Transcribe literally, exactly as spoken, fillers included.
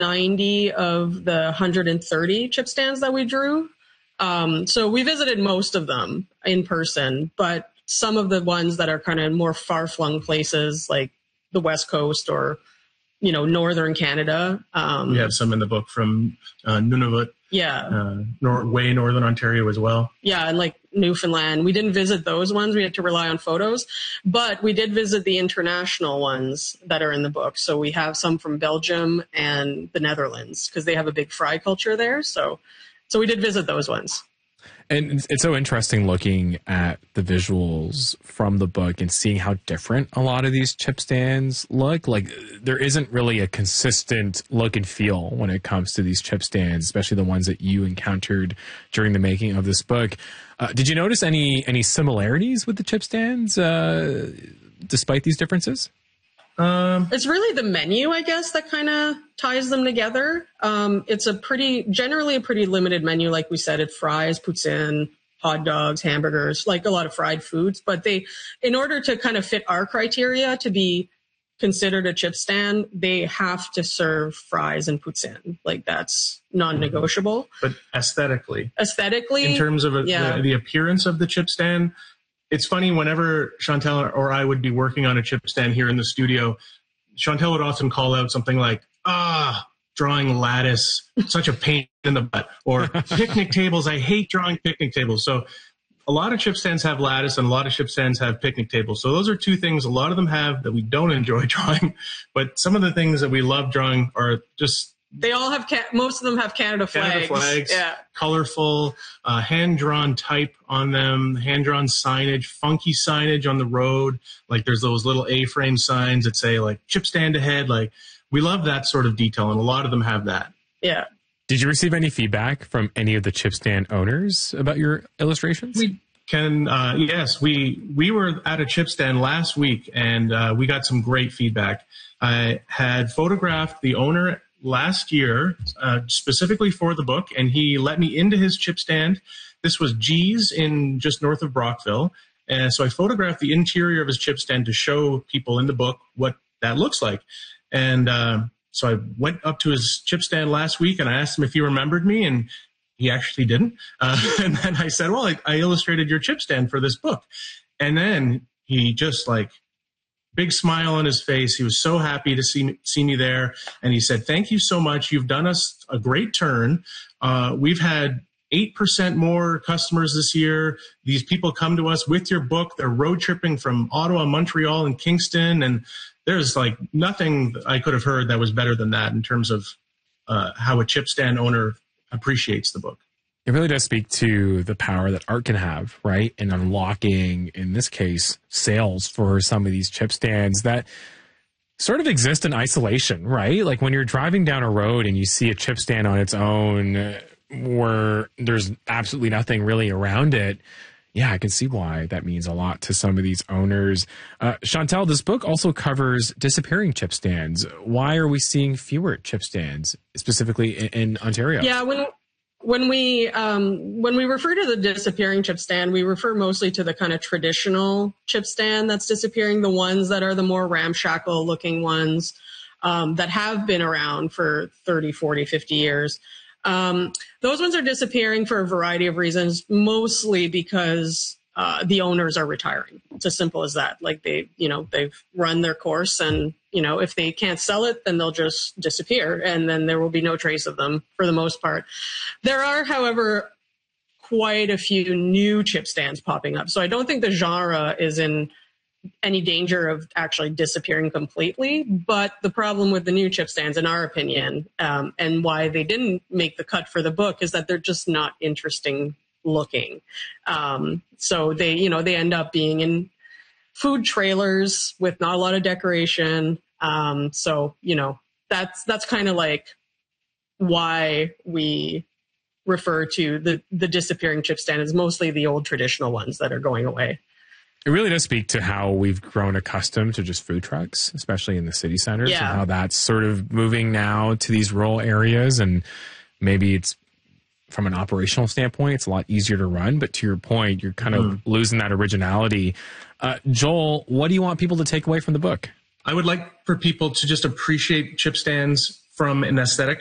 ninety of the one hundred thirty chip stands that we drew. Um, so we visited most of them in person, but some of the ones that are kind of more far-flung places like the West Coast or, you know, northern Canada. Um, we have some in the book from uh, Nunavut. Yeah. Uh, nor- way northern Ontario as well. Yeah, and like Newfoundland. We didn't visit those ones. We had to rely on photos. But we did visit the international ones that are in the book. So we have some from Belgium and the Netherlands because they have a big fry culture there. So, so we did visit those ones. And it's so interesting looking at the visuals from the book and seeing how different a lot of these chip stands look. Like, there isn't really a consistent look and feel when it comes to these chip stands, especially the ones that you encountered during the making of this book. Uh, did you notice any any similarities with the chip stands, uh, despite these differences? Um, it's really the menu, I guess, that kind of ties them together. Um, it's a pretty, generally a pretty limited menu. Like we said, it fries, poutine, hot dogs, hamburgers, like a lot of fried foods. But they, in order to kind of fit our criteria to be considered a chip stand, they have to serve fries and poutine. Like that's non-negotiable. But aesthetically, aesthetically, in terms of a, yeah. the, the appearance of the chip stand, it's funny, whenever Chantal or I would be working on a chip stand here in the studio, Chantal would often call out something like, ah, drawing lattice, such a pain in the butt, or picnic tables, I hate drawing picnic tables. So a lot of chip stands have lattice and a lot of chip stands have picnic tables. So those are two things a lot of them have that we don't enjoy drawing. But some of the things that we love drawing are just... They all have, ca- most of them have Canada flags. Canada flags, yeah. Colorful, uh, hand-drawn type on them, hand-drawn signage, funky signage on the road. Like there's those little A-frame signs that say like chip stand ahead. Like we love that sort of detail, and a lot of them have that. Yeah. Did you receive any feedback from any of the chip stand owners about your illustrations? We can, uh, yes, we, we were at a chip stand last week, and uh, we got some great feedback. I had photographed the owner last year, uh, specifically for the book, and he let me into his chip stand. This was G's in just north of Brockville. And so I photographed the interior of his chip stand to show people in the book what that looks like. And uh, so I went up to his chip stand last week and I asked him if he remembered me, and he actually didn't. Uh, and then I said, well, I, I illustrated your chip stand for this book. And then he just like, big smile on his face. He was so happy to see me, see me there. And he said, thank you so much. You've done us a great turn. Uh, we've had eight percent more customers this year. These people come to us with your book. They're road tripping from Ottawa, Montreal, and Kingston. And there's like nothing I could have heard that was better than that in terms of uh, how a chip stand owner appreciates the book. It really does speak to the power that art can have, right? In unlocking, in this case, sales for some of these chip stands that sort of exist in isolation, right? Like when you're driving down a road and you see a chip stand on its own where there's absolutely nothing really around it. Yeah, I can see why that means a lot to some of these owners. Uh, Chantal, this book also covers disappearing chip stands. Why are we seeing fewer chip stands, specifically in, in Ontario? Yeah, when... When we um, when we refer to the disappearing chip stand, we refer mostly to the kind of traditional chip stand that's disappearing, the ones that are the more ramshackle looking ones um, that have been around for thirty, forty, fifty years. Um, those ones are disappearing for a variety of reasons, mostly because uh, the owners are retiring. It's as simple as that. Like they, you know, they've run their course, and you know, if they can't sell it, then they'll just disappear, and then there will be no trace of them for the most part. There are, however, quite a few new chip stands popping up. So I don't think the genre is in any danger of actually disappearing completely. But the problem with the new chip stands, in our opinion, um, and why they didn't make the cut for the book, is that they're just not interesting looking. Um, so they, you know, they end up being in food trailers with not a lot of decoration. Um, so, you know, that's, that's kind of like why we refer to the, the disappearing chip stand as mostly the old traditional ones that are going away. It really does speak to how we've grown accustomed to just food trucks, especially in the city centers, yeah. and how that's sort of moving now to these rural areas. And maybe it's, from an operational standpoint, it's a lot easier to run. But to your point, you're kind mm-hmm. of losing that originality. Uh, Joel, what do you want people to take away from the book? I would like for people to just appreciate chip stands from an aesthetic